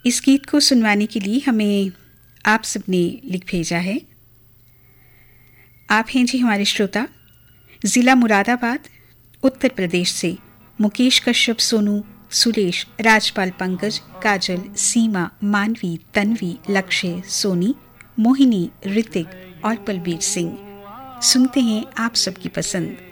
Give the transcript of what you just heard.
इस गीत को सुनवाने के लिए हमें आप सबने लिख भेजा है। आप हैं जी हमारे श्रोता, ज़िला मुरादाबाद, उत्तर प्रदेश से मुकेश कश्यप, सोनू, सुरेश, राजपाल, पंकज, काजल, सीमा, मानवी, तन्वी, लक्ष्य, सोनी, मोहिनी, ऋतिक और बलबीर सिंह। सुनते हैं आप सबकी पसंद